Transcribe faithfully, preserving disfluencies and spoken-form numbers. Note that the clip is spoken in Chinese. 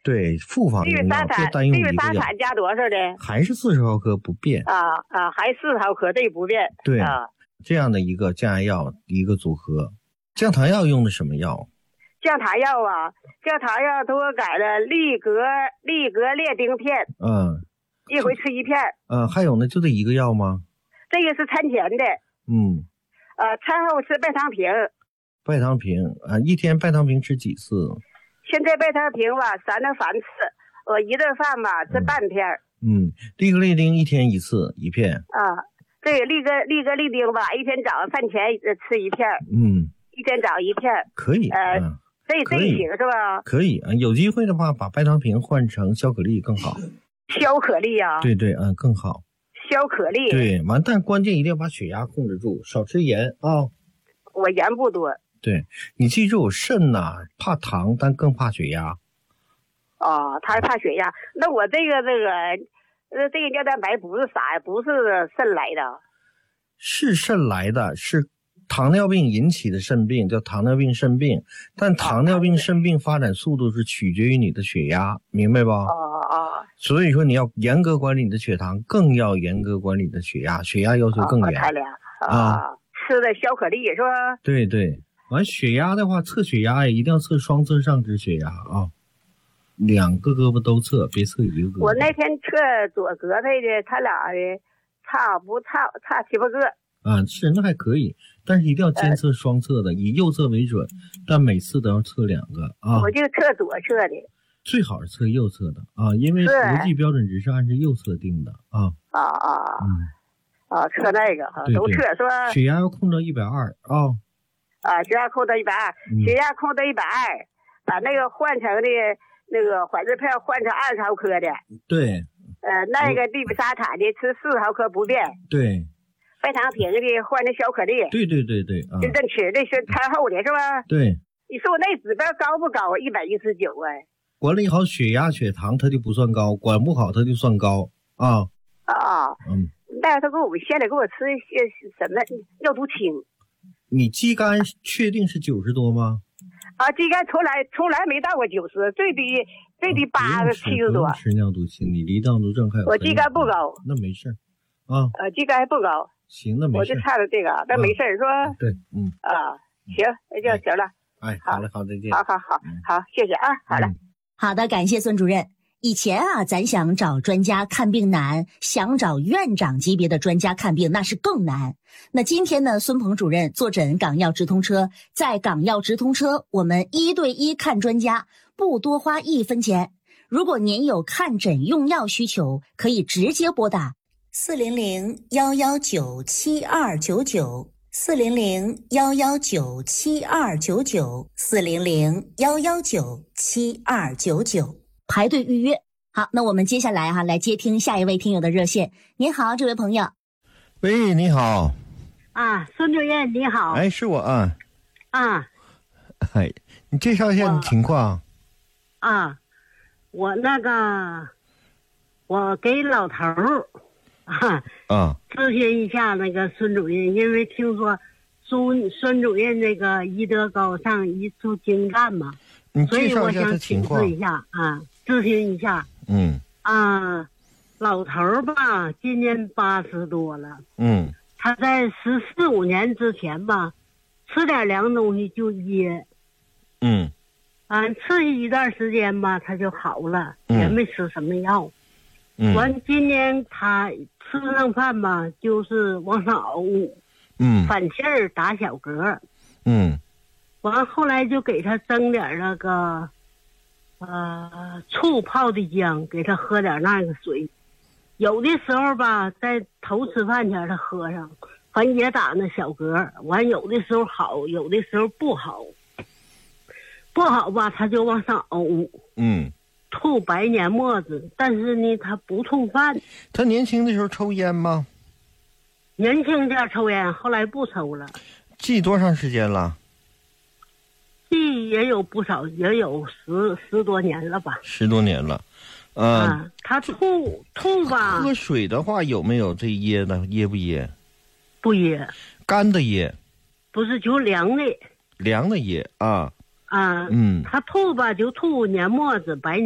对，复方用药别单用一个药。 利维沙坦加多少的？ 还是四十毫克不变。 啊啊，还四十毫克，这不变。 对啊， 这样的一个降压药一个组合。降糖药用的什么药？ 降糖药啊，降糖药都改了利格利格列丁片。 嗯， 一回吃一片。 嗯，还有呢，就这一个药吗？ 这个是餐前的。 嗯。 呃，餐后吃拜糖平。 拜糖平啊，一天拜糖平吃几次？ 现在拜糖平吧，三到三次，我一顿饭吧吃半片。 嗯，利格利丁一天一次一片。 啊，这个利格利格利丁吧，一天早上饭前吃一片。 嗯， 一天早一片。 可以。 呃，嗯、这这行是吧？ 可以啊，有机会的话，把拜糖平换成消可利更好。 消可利啊？ 对对，嗯，更好。 消可利。 对，完，但关键一定要把血压控制住，少吃盐啊、哦。 我盐不多。 对，你记住，肾呐、啊、怕糖，但更怕血压。 哦，他怕血压。那我这个这个呃这个尿蛋白不是啥呀？不是肾来的。 是肾来的，是糖尿病引起的肾病，叫糖尿病肾病。但糖尿病肾病发展速度是取决于你的血压，明白吧？ 哦哦。 所以说你要严格管理你的血糖，更要严格管理你的血压，血压要求更严。 太凉啊！吃的消可利是吧？ 对对。完血压的话，测血压也一定要测双侧上肢血压啊，两个胳膊都测，别测一个胳膊。 我那天测左胳膊的，他俩的差不差差七八个。 啊，是那还可以，但是一定要监测双侧的，呃、以右侧为准，但每次都要测两个啊。 我就测左侧的， 最好是测右侧的啊，因为国际标准值是按照右侧定的啊。 啊啊嗯啊，测那个哈，都测是吧？ 血压要控到一百二啊。 啊，血压控到一百二，血压控到一百二，把那个换成的那个缓释片换成二十毫克的。 对。 呃，那个利维沙坦的吃四十毫克不变。 对。 拜糖平的换成小可利。 对对对对啊。 就这吃的是餐后的是吧？ 对。 你说我那指标高不高？一百一十九哎。 管理好血压血糖，它就不算高；管不好，它就算高啊。 啊。嗯。大夫给我现在给我吃些什么尿毒清。 你肌酐确定是九十多吗？ 啊，肌酐从来从来没到过九十，最低最低八十七十多。 吃尿毒清，你离尿毒症还有。 我肌酐不高。 那没事啊。 呃，肌酐不高。 行，那没事。 我就差了这个，那没事是吧？ 对，嗯。 啊，行，那就行了。 哎，好了，好，再见。 好好好好，谢谢啊，好了。 好的，感谢孙主任。以前啊，咱想找专家看病难，想找院长级别的专家看病那是更难。那今天呢，孙鹏主任坐诊港药直通车，在港药直通车，我们一对一看专家，不多花一分钱。如果您有看诊用药需求，可以直接拨打四零零幺幺九七二九九四零零幺幺九七二九九四零零幺幺九七二九九。排队预约。好，那我们接下来哈、啊、来接听下一位听友的热线。您好，这位朋友。 喂，你好。 啊，孙主任你好。 哎，是我啊。 啊。 哎，你介绍一下你情况。 啊，我那个，我给老头儿啊啊咨询一下那个孙主任，因为听说孙孙主任那个医德高尚，医术精干嘛。 你介绍一下他情况。 所以我想请示一下啊，咨询一下。 嗯。 啊，老头儿吧，今年八十多了。 嗯。 他在十四五年之前吧，吃点凉东西就噎。 嗯。 啊，吃一段时间吧，他就好了， 嗯、 也没吃什么药。 嗯。 完，今年他吃上饭吧，就是往上呕。 嗯。 反气儿打小嗝。 嗯。 完后来就给他蒸点那个，呃，醋泡的姜，给他喝点那个水。有的时候吧，在头吃饭前他喝上，反正也打那小嗝。完有的时候好，有的时候不好。不好吧，他就往上呕。 嗯。 吐白黏沫子，但是呢，他不吐饭。 他年轻的时候抽烟吗？ 年轻点抽烟，后来不抽了。 记多长时间了？ 记也有不少，也有十十多年了吧。 十多年了，呃、 啊，他吐吐吧。 喝水的话有没有这噎的？噎不噎？ 不噎。 干的噎？ 不是，就凉的。 凉的噎啊。 啊， 嗯， 他吐吧就吐黏沫子，白